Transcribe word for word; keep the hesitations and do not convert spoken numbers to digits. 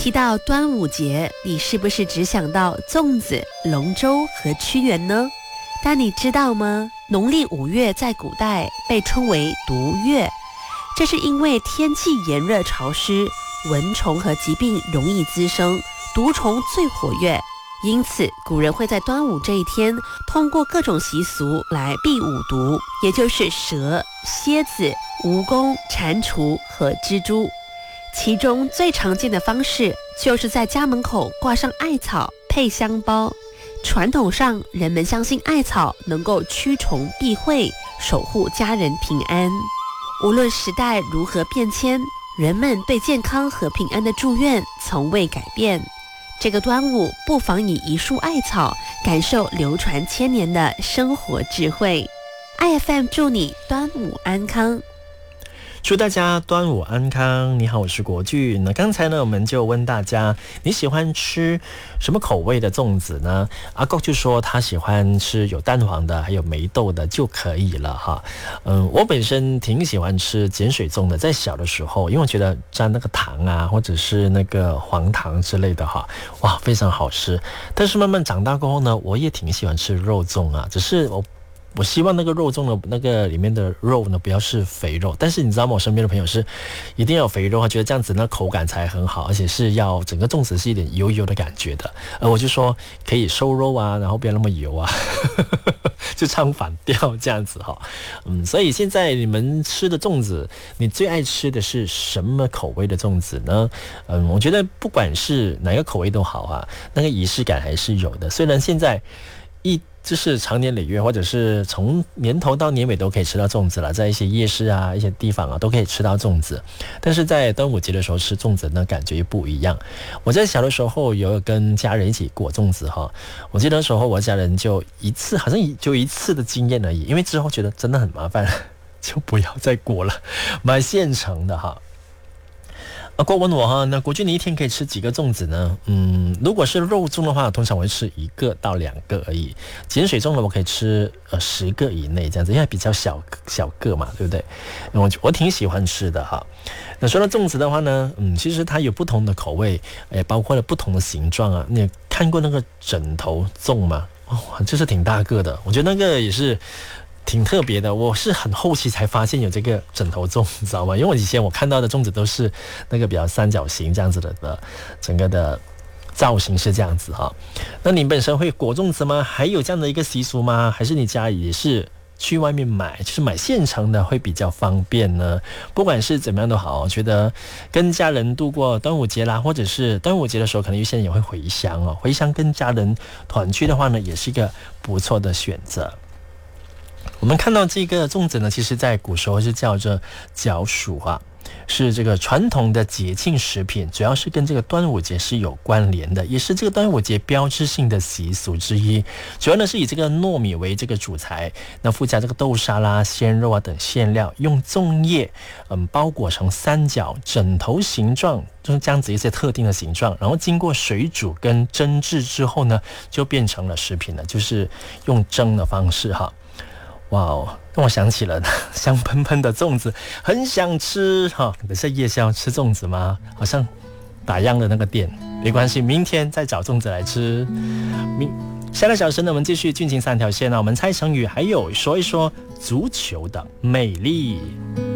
提到端午节，你是不是只想到粽子、龙舟和屈原呢？但你知道吗？农历五月在古代被称为毒月，这是因为天气炎热潮湿，蚊虫和疾病容易滋生，毒虫最活跃。因此古人会在端午这一天通过各种习俗来避五毒，也就是蛇、蝎子、蜈蚣、蟾蜍和蜘蛛。其中最常见的方式就是在家门口挂上艾草配香包。传统上人们相信艾草能够驱虫避讳，守护家人平安。无论时代如何变迁，人们对健康和平安的祝愿从未改变。这个端午不妨以一束艾草感受流传千年的生活智慧。 I F M 祝你端午安康。 祝大家端午安康。你好，我是国巨。那刚才呢，我们就问大家，你喜欢吃什么口味的粽子呢？阿国就说他喜欢吃有蛋黄的，还有梅豆的就可以了哈。嗯，我本身挺喜欢吃碱水粽的，在小的时候，因为我觉得沾那个糖啊，或者是那个黄糖之类的哈，哇，非常好吃。但是慢慢长大过后呢，我也挺喜欢吃肉粽啊，只是我。我希望那个肉粽的那个里面的肉呢不要是肥肉，但是你知道吗？我身边的朋友是一定要有肥肉，他觉得这样子那口感才很好，而且是要整个粽子是一点油油的感觉的。而我就说可以瘦肉啊，然后不要那么油啊，就唱反调这样子哈。嗯，所以现在你们吃的粽子，你最爱吃的是什么口味的粽子呢？嗯，我觉得不管是哪个口味都好啊，那个仪式感还是有的。虽然现在一就是长年累月，或者是从年头到年尾都可以吃到粽子了，在一些夜市啊、一些地方啊都可以吃到粽子。但是在端午节的时候吃粽子呢，感觉又不一样。我在小的时候有跟家人一起裹粽子哈，我记得那时候我家人就一次，好像就一次的经验而已，因为之后觉得真的很麻烦，就不要再裹了，买现成的哈。啊，国问我哈，那国军你一天可以吃几个粽子呢？嗯，如果是肉粽的话，通常我会吃一个到两个而已。碱水粽的我可以吃呃十个以内这样子，因为比较小小个嘛，对不对？我我挺喜欢吃的哈。那说到粽子的话呢，嗯，其实它有不同的口味，也包括了不同的形状啊。你看过那个枕头粽吗？哦，就是挺大个的，我觉得那个也是。挺特别的，我是很后期才发现有这个枕头粽，你知道吗？因为我以前我看到的粽子都是那个比较三角形这样子的，的整个的造型是这样子哈。那你本身会裹粽子吗？还有这样的一个习俗吗？还是你家里也是去外面买，就是买现成的会比较方便呢？不管是怎么样都好，我觉得跟家人度过端午节啦，或者是端午节的时候，可能有些人也会回乡哦。回乡跟家人团聚的话呢，也是一个不错的选择。我们看到这个粽子呢，其实在古时候是叫做角黍啊，是这个传统的节庆食品，主要是跟这个端午节是有关联的，也是这个端午节标志性的习俗之一。主要呢是以这个糯米为这个主材，那附加这个豆沙啦、鲜肉啊等馅料，用粽叶嗯包裹成三角枕头形状，就是这样子一些特定的形状，然后经过水煮跟蒸制之后呢，就变成了食品了，就是用蒸的方式哈。哇哦，让我想起了香喷喷的粽子，很想吃哈。等下夜宵吃粽子吗？好像打烊的那个店，没关系，明天再找粽子来吃。明下个小时呢，我们继续军情三条线啊，我们猜成语，还有说一说足球的魅力。